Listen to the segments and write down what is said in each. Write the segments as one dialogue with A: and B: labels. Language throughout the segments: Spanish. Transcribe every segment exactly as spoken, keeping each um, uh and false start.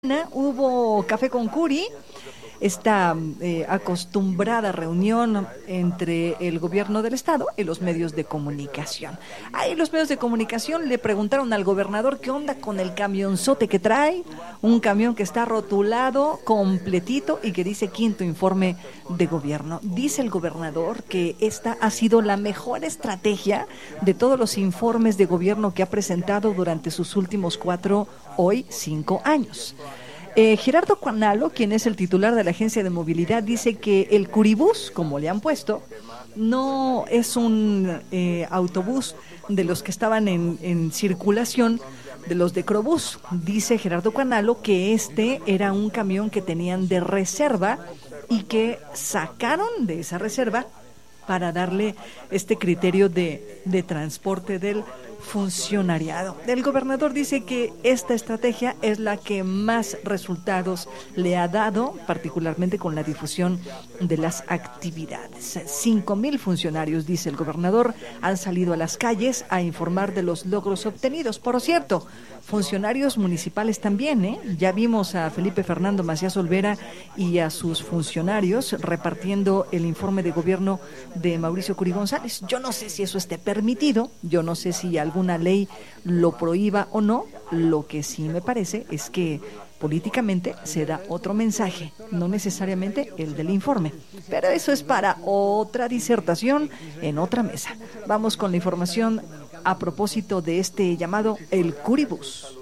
A: Hubo Café con Curi, esta eh, acostumbrada reunión entre el gobierno del estado y los medios de comunicación. Ahí los medios de comunicación le preguntaron al gobernador qué onda con el camionzote que trae, un camión que está rotulado completito y que dice quinto informe de gobierno. Dice el gobernador que esta ha sido la mejor estrategia de todos los informes de gobierno que ha presentado durante sus últimos cuatro, hoy cinco años. Eh, Gerardo Cuanalo, quien es el titular de la Agencia de Movilidad, dice que el Curibús, como le han puesto, no es un eh, autobús de los que estaban en, en circulación, de los de Crobús. Dice Gerardo Cuanalo que este era un camión que tenían de reserva y que sacaron de esa reserva para darle este criterio de, de transporte del funcionariado. El gobernador dice que esta estrategia es la que más resultados le ha dado, particularmente con la difusión de las actividades. Cinco mil funcionarios, dice el gobernador, han salido a las calles a informar de los logros obtenidos. Por cierto, funcionarios municipales también, ¿eh? Ya vimos a Felipe Fernando Macías Olvera y a sus funcionarios repartiendo el informe de gobierno de Mauricio Curi González. Yo no sé si eso esté permitido, yo no sé si alguna ley lo prohíba o no. Lo que sí me parece es que políticamente se da otro mensaje, no necesariamente el del informe, pero eso es para otra disertación en otra mesa. Vamos con la información a propósito de este llamado el Curibús.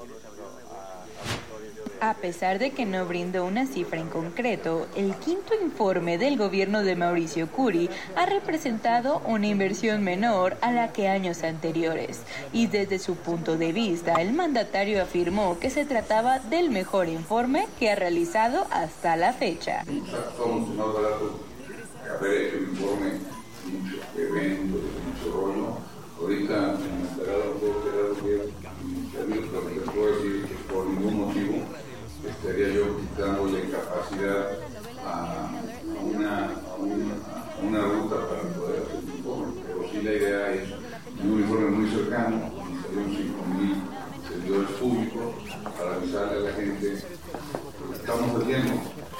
B: A pesar de que no brindó una cifra en concreto, el quinto informe del gobierno de Mauricio Curi ha representado una inversión menor a la que años anteriores. Y desde su punto de vista, el mandatario afirmó que se trataba del mejor informe que ha realizado hasta la fecha.
C: Somos más baratos que haber hecho un informe, muchos eventos, mucho rollo. Ahorita en la enterada no puedo quedar bien, pero te puedo decir que por ningún motivo estaría yo quitándole capacidad a, a, una, a, una, a una ruta para poder hacer un informe, pero sí la idea es un informe muy cercano, serían cinco mil servidores públicos para avisarle a la gente lo que estamos haciendo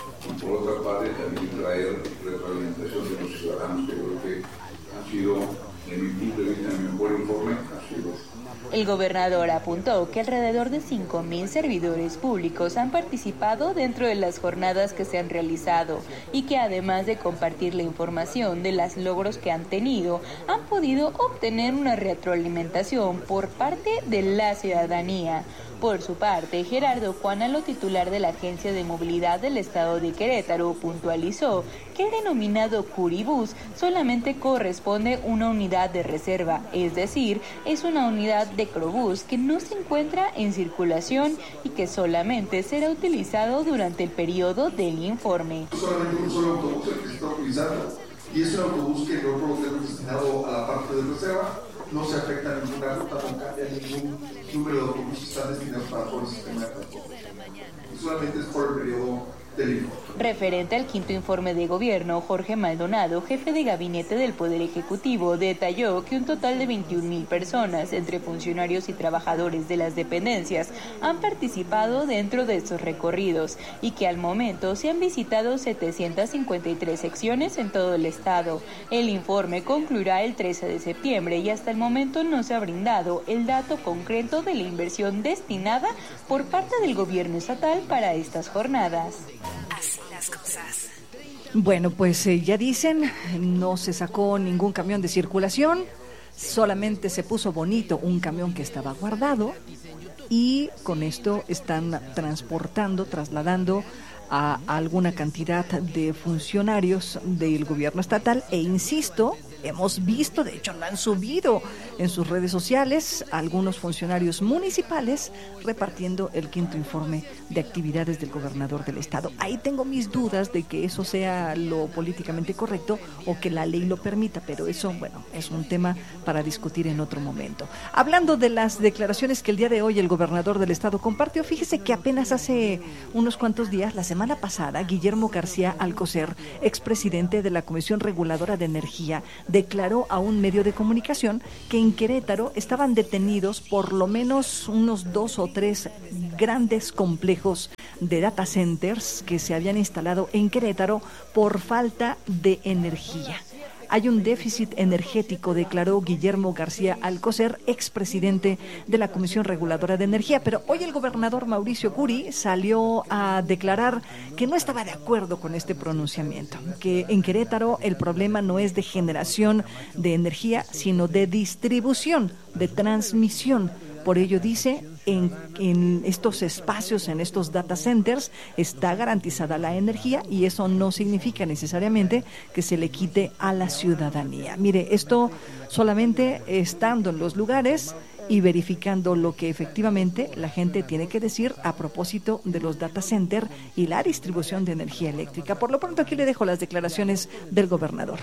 C: y por otra parte también traer retroalimentación de los ciudadanos, que creo que ha sido, en mi punto de vista, el mejor informe ha sido.
B: El gobernador apuntó que alrededor de cinco mil servidores públicos han participado dentro de las jornadas que se han realizado y que además de compartir la información de los logros que han tenido, han podido obtener una retroalimentación por parte de la ciudadanía. Por su parte, Gerardo Cuanalo, titular de la Agencia de Movilidad del Estado de Querétaro, puntualizó que el denominado Curibús solamente corresponde una unidad de reserva, es decir, es una unidad de Crobús que no se encuentra en circulación y que solamente será utilizado durante el periodo del informe.
D: Solamente un solo autobús el que se está utilizando y es un autobús que nosotros lo tenemos destinado a la parte de reserva. No se afecta a ninguna ruta, no cambia ningún número de autobuses que están destinados para todo el sistema de transporte. Y solamente es por el periodo del informe.
B: Referente al quinto informe de gobierno, Jorge Maldonado, jefe de gabinete del Poder Ejecutivo, detalló que un total de veintiún mil personas, entre funcionarios y trabajadores de las dependencias, han participado dentro de estos recorridos y que al momento se han visitado setecientas cincuenta y tres secciones en todo el estado. El informe concluirá el trece de septiembre y hasta el momento no se ha brindado el dato concreto de la inversión destinada por parte del gobierno estatal para estas jornadas.
A: Así las cosas. Bueno, pues eh, ya dicen, no se sacó ningún camión de circulación, solamente se puso bonito un camión que estaba guardado y con esto están transportando, trasladando a alguna cantidad de funcionarios del gobierno estatal e insisto, hemos visto, de hecho lo han subido en sus redes sociales, algunos funcionarios municipales repartiendo el quinto informe de actividades del gobernador del estado. Ahí tengo mis dudas de que eso sea lo políticamente correcto o que la ley lo permita, pero eso, bueno, es un tema para discutir en otro momento. Hablando de las declaraciones que el día de hoy el gobernador del estado compartió, fíjese que apenas hace unos cuantos días, la semana semana pasada, Guillermo García Alcocer, expresidente de la Comisión Reguladora de Energía, declaró a un medio de comunicación que en Querétaro estaban detenidos por lo menos unos dos o tres grandes complejos de data centers que se habían instalado en Querétaro por falta de energía. Hay un déficit energético, declaró Guillermo García Alcocer, expresidente de la Comisión Reguladora de Energía. Pero hoy el gobernador Mauricio Curi salió a declarar que no estaba de acuerdo con este pronunciamiento, que en Querétaro el problema no es de generación de energía, sino de distribución, de transmisión. Por ello dice, en, en estos espacios, en estos data centers, está garantizada la energía y eso no significa necesariamente que se le quite a la ciudadanía. Mire, esto solamente estando en los lugares y verificando lo que efectivamente la gente tiene que decir a propósito de los data centers y la distribución de energía eléctrica. Por lo pronto aquí le dejo las declaraciones del gobernador.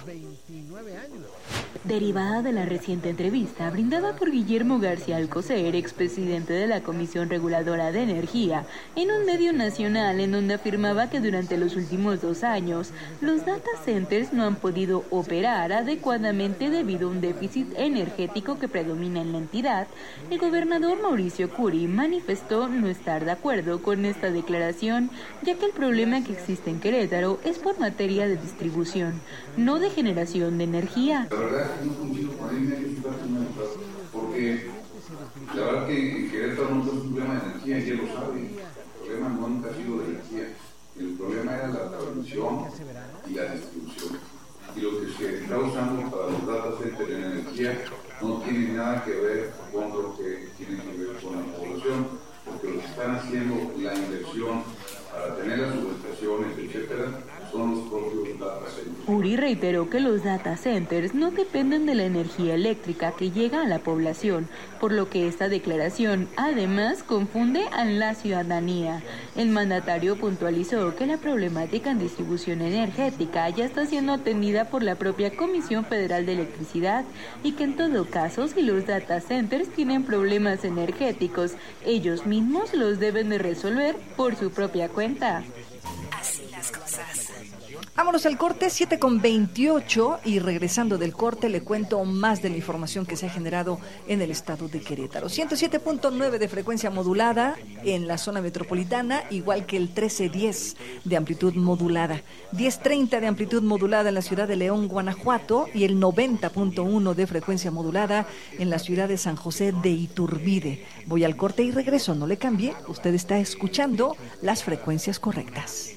B: Derivada de la reciente entrevista brindada por Guillermo García Alcocer, expresidente de la Comisión Reguladora de Energía, en un medio nacional en donde afirmaba que durante los últimos dos años los data centers no han podido operar adecuadamente debido a un déficit energético que predomina en la entidad, el gobernador Mauricio Curi manifestó no estar de acuerdo con esta declaración, ya que el problema que existe en Querétaro es por materia de distribución, no de generación de energía.
C: La verdad es que no coincido con él, me hay porque la verdad que en Querétaro no es un problema de energía, y él lo sabe. El problema nunca ha sido de energía, el problema era la transmisión y la distribución. Y lo que se está usando para los data centers en energía no tiene nada que ver con lo que tiene que ver con la población, porque lo que están haciendo la inversión para tener las subestaciones, etcétera, son los propios data centers.
B: Curi reiteró que los data centers no dependen de la energía eléctrica que llega a la población, por lo que esta declaración además confunde a la ciudadanía. El mandatario puntualizó que la problemática en distribución energética ya está siendo atendida por la propia Comisión Federal de Electricidad y que en todo caso, si los data centers tienen problemas energéticos, ellos mismos los deben de resolver por su propia cuenta.
A: Así las cosas. Vámonos al corte, siete con veintiocho, y regresando del corte le cuento más de la información que se ha generado en el estado de Querétaro. ciento siete punto nueve de frecuencia modulada en la zona metropolitana, igual que el trece diez de amplitud modulada, diez treinta de amplitud modulada en la ciudad de León, Guanajuato, y el noventa punto uno de frecuencia modulada en la ciudad de San José de Iturbide. Voy al corte y regreso, no le cambie, usted está escuchando las frecuencias correctas.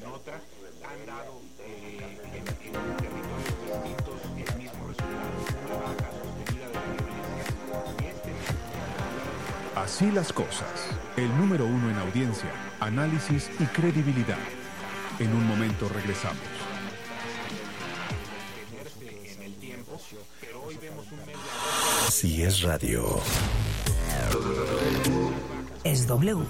E: Así las cosas. El número uno en audiencia, análisis y credibilidad. En un momento regresamos.
F: Así es radio.
G: Es W.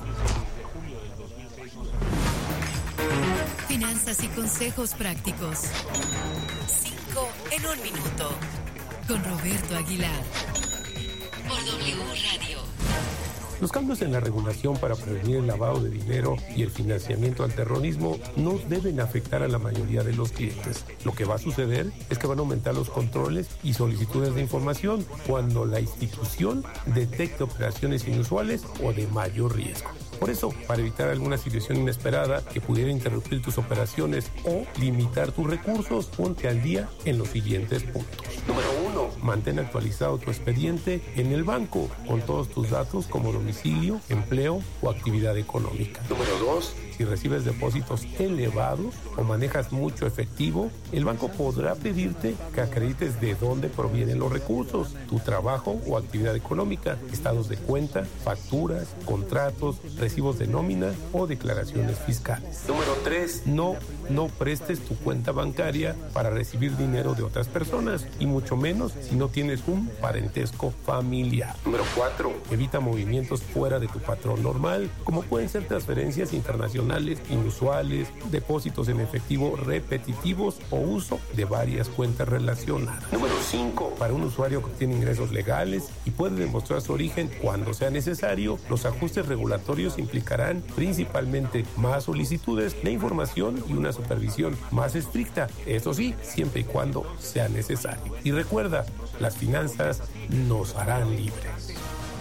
H: Finanzas y consejos prácticos. Cinco en un minuto. Con Roberto Aguilar. Por W Radio.
I: Los cambios en la regulación para prevenir el lavado de dinero y el financiamiento al terrorismo no deben afectar a la mayoría de los clientes. Lo que va a suceder es que van a aumentar los controles y solicitudes de información cuando la institución detecte operaciones inusuales o de mayor riesgo. Por eso, para evitar alguna situación inesperada que pudiera interrumpir tus operaciones o limitar tus recursos, ponte al día en los siguientes puntos. Número uno, mantén actualizado tu expediente en el banco con todos tus datos como domicilio, empleo o actividad económica. Número dos, si recibes depósitos elevados o manejas mucho efectivo, el banco podrá pedirte que acredites de dónde provienen los recursos, tu trabajo o actividad económica, estados de cuenta, facturas, contratos, recibos de nómina o declaraciones fiscales. Número tres, no, no prestes tu cuenta bancaria para recibir dinero de otras personas y mucho menos si no tienes un parentesco familiar. Número cuatro. Evita movimientos fuera de tu patrón normal, como pueden ser transferencias internacionales inusuales, depósitos en efectivo repetitivos o uso de varias cuentas relacionadas. Número cinco. Para un usuario que obtiene ingresos legales y puede demostrar su origen cuando sea necesario, los ajustes regulatorios implicarán principalmente más solicitudes de información y una supervisión más estricta, eso sí, siempre y cuando sea necesario. Y recuerda, las finanzas nos harán libres.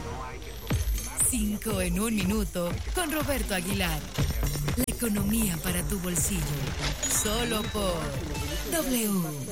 H: Cinco en un minuto con Roberto Aguilar. La economía para tu bolsillo. Solo por W.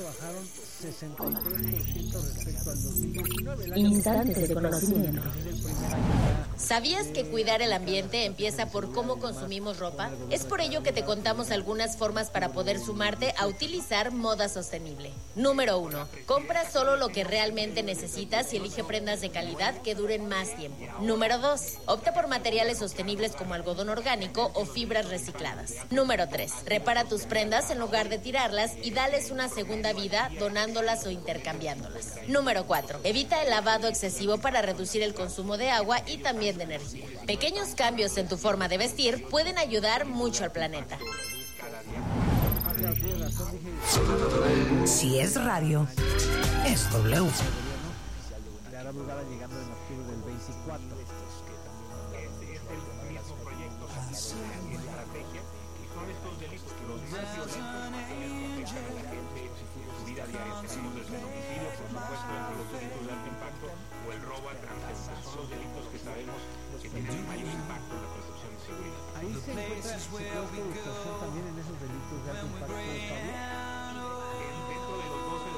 B: Instantes de conocimiento.
F: ¿Sabías que cuidar el ambiente empieza por cómo consumimos ropa? Es por ello que te contamos algunas formas para poder sumarte a utilizar moda sostenible. Número uno. Compra solo lo que realmente necesitas y elige prendas de calidad que duren más tiempo. Número dos. Opta por materiales sostenibles como algodón orgánico o fibras recicladas. Número tres. Repara tus prendas en lugar de tirarlas y dales una segunda vida donándolas o intercambiándolas. Número cuatro. Evita el lavado excesivo para reducir el consumo de agua y también de energía. Pequeños cambios en tu forma de vestir pueden ayudar mucho al planeta.
H: Si es radio, es W.
G: o el robo al transeúnte son los delitos que sabemos que tienen mayor impacto en la percepción de seguridad.
J: Ahí se encuentra, se encuentra también en esos delitos de alto impacto, Pablo.